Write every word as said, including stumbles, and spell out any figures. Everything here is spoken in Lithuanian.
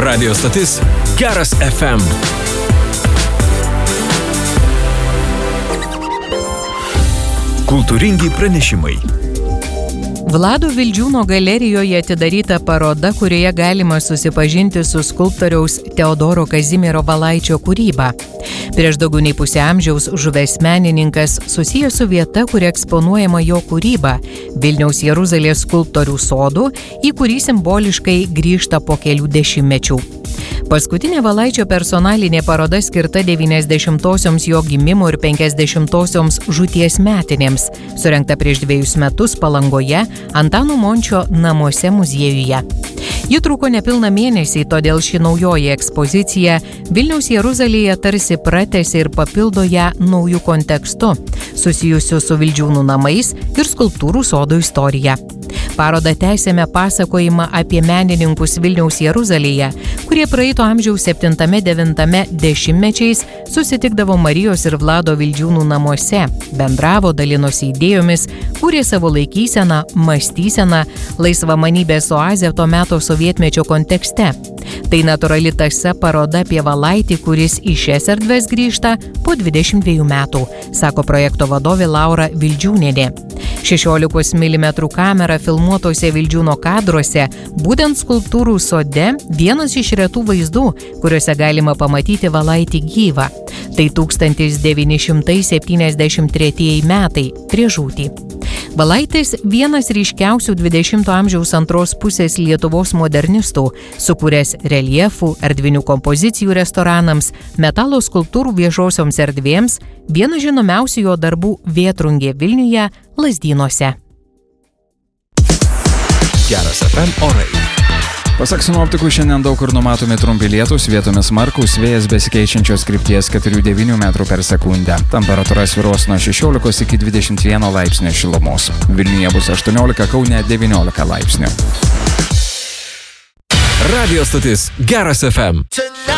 Radio stotis Geras F M. Kultūringi pranešimai. Vlado Vildžiūno galerijoje atidaryta paroda, kurioje galima susipažinti su skulptoriaus Teodoro Kazimiero Valaičio kūryba. Prieš daugiau nei pusę amžiaus žuvęs menininkas susijęs su vieta, kur eksponuojama jo kūryba – Vilniaus Jeruzalės skulptorių sodų, į kurį simboliškai grįžta po kelių dešimtmečių. Paskutinė Valaičio personalinė paroda skirta devyniasdešimtosioms jo gimimo ir penkiasdešimtosioms žūties metinėms, surengta prieš dviejus metus Palangoje, Antano Mončio namuose muziejuje. Ji truko nepilną mėnesį, todėl ši naujoji ekspozicija Vilniaus Jeruzalėje tarsi pratęsė ir papildo ją naujų kontekstu, susijusiu su Vildžiūnų namais ir skulptūrų sodo istorija. Parodą tęsėme pasakojimą apie menininkus Vilniaus Jeruzalėje, kurie praeito amžiaus septintame devintame dešimtmečiais susitikdavo Marijos ir Vlado Vildžiūnų namuose, bendravo, dalinosi idėjomis, kūrė savo laikyseną, mąstyseną, laisvamanybės oazę to meto sovietmečio kontekste. Tai natūrali tąsa paroda apie Valaitį, kuris į šias erdves grįžta po dvidešimt dviejų metų, sako projekto vadovė Laura Vildžiūnienė. šešiolikos milimetrų kamera filmuotose Vildžiūno kadruose, būtent skulptūrų sode, vienas iš retų vaizdų, kuriuose galima pamatyti Valaitį gyvą. Tai tūkstantis devyni šimtai septyniasdešimt tretieji metai, prieš žūtį. Valaitis vienas ryškiausių dvidešimto amžiaus antros pusės Lietuvos modernistų, sukūręs reljefų, erdvinių kompozicijų restoranams, metalo skulptūrų viešosioms erdvėms, vienas žinomiausių jo darbų Vėtrungė Vilniuje, Lazdynuose. Geras F M orai. Pasak sinoptikų, šiandien daug kur numatomi trumpi lietūs, vietomis smarkūs, vėjas besikeičiančios krypties keturi devyni metrų per sekundę. Temperatūra svyruos nuo šešiolikos iki dvidešimt vieno laipsnio šilumos. Vilniuje bus aštuoniolika, Kaune devyniolika laipsnių. Radio stotis Geras F M.